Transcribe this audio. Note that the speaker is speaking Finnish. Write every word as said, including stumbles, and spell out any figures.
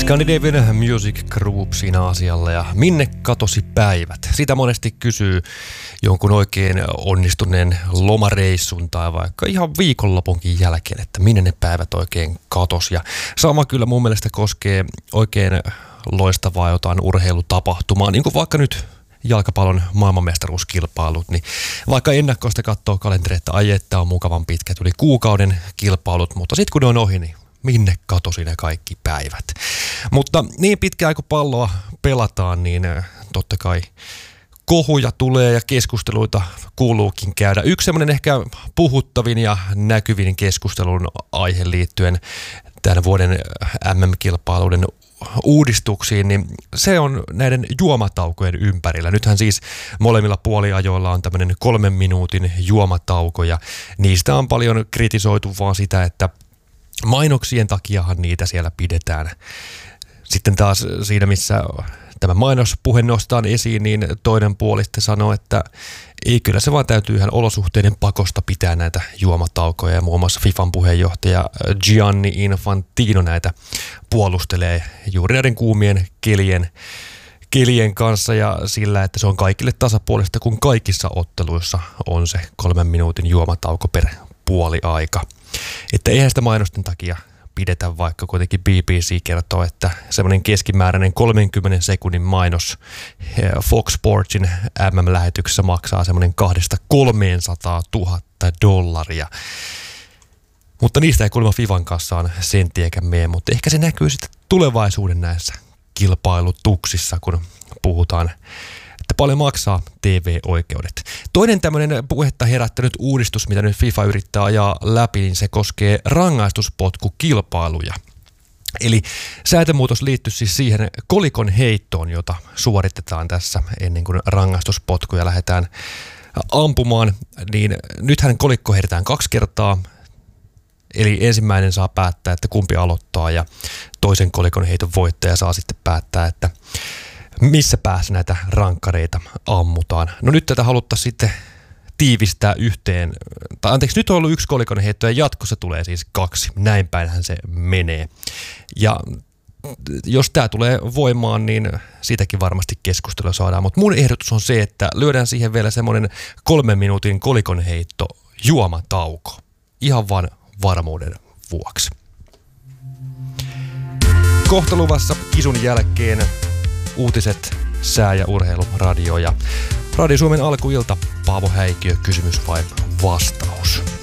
Scandinavian Music Group siinä asialla ja minne katosi päivät? Sitä monesti kysyy jonkun oikein onnistuneen lomareissun tai vaikka ihan viikonlopunkin jälkeen, että minne ne päivät oikein katosi. Ja sama kyllä mun mielestä koskee oikein loistavaa jotain urheilutapahtumaa, niin kuin vaikka nyt jalkapallon maailmanmestaruuskilpailut, niin vaikka ennakkoista katsoo kalenteri, että ai että on mukavan pitkät yli kuukauden kilpailut, mutta sitten kun ne on ohi, niin minne katosi ne kaikki päivät. Mutta niin pitkään kun palloa pelataan, niin totta kai kohuja tulee ja keskusteluita kuuluukin käydä. Yksi semmoinen ehkä puhuttavin ja näkyvin keskustelun aihe liittyen tämän vuoden M M-kilpailuiden uudistuksiin, niin se on näiden juomataukojen ympärillä. Nythän siis molemmilla puoliajoilla on tämmöinen kolmen minuutin juomatauko ja niistä on paljon kritisoitu vaan sitä, että mainoksien takiahan niitä siellä pidetään. Sitten taas siinä, missä tämä mainospuhe nostaan esiin, niin toinen puoli sitten sanoo, että ei, kyllä se vaan täytyy ihan olosuhteiden pakosta pitää näitä juomataukoja. Ja muun muassa FIFAn puheenjohtaja Gianni Infantino näitä puolustelee juuri näiden kuumien kelien, kelien kanssa ja sillä, että se on kaikille tasapuolista, kun kaikissa otteluissa on se kolmen minuutin juomatauko per puoli aika. Että eihän sitä mainosten takia pidetä, vaikka kuitenkin B B C kertoo, että semmoinen keskimääräinen kolmenkymmenen sekunnin mainos Fox Sportsin M M-lähetyksessä maksaa semmoinen kahdesta kolmeensataan tuhatta dollaria. Mutta niistä ei kuulemma FIFAn kassaan senttiäkään mene, mutta ehkä se näkyy sitten tulevaisuuden näissä kilpailutuksissa, kun puhutaan, että paljon maksaa T V-oikeudet. Toinen tämmöinen puhetta herättänyt uudistus, mitä nyt FIFA yrittää ajaa läpi, niin se koskee rangaistuspotkukilpailuja. Eli säätömuutos liittyy siis siihen kolikon heittoon, jota suoritetaan tässä ennen kuin rangaistuspotkuja lähdetään ampumaan. Niin nythän kolikko heitetään kaksi kertaa, eli ensimmäinen saa päättää, että kumpi aloittaa ja toisen kolikon heiton voittaja saa sitten päättää, että missä päässä näitä rankkareita ammutaan. No nyt tätä haluttaisiin sitten tiivistää yhteen, tai anteeksi, nyt on ollut yksi kolikon heitto ja jatkossa tulee siis kaksi. Näin päinhän se menee. Ja jos tämä tulee voimaan, niin siitäkin varmasti keskustelua saadaan. Mutta mun ehdotus on se, että lyödään siihen vielä semmoinen kolmen minuutin kolikon heitto juomatauko. Ihan vaan varmuuden vuoksi. Kohta luvassa kisun jälkeen uutiset, sää ja urheilu, radio ja Radio Suomen alkuilta. Paavo Häikiö, kysymys vai vastaus?